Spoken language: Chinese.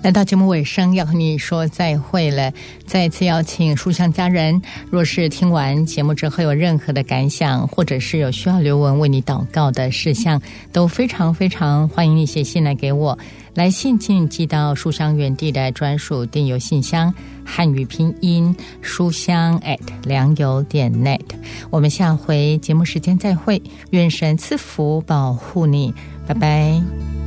来到节目尾声，要和你说再会了。再次邀请书香家人，若是听完节目之后有任何的感想，或者是有需要刘文为你祷告的事项，都非常非常欢迎你写信来给我。来信请寄到书香园地的专属电邮信箱，汉语拼音书香良友.net。我们下回节目时间再会，愿神赐福保护你，拜拜。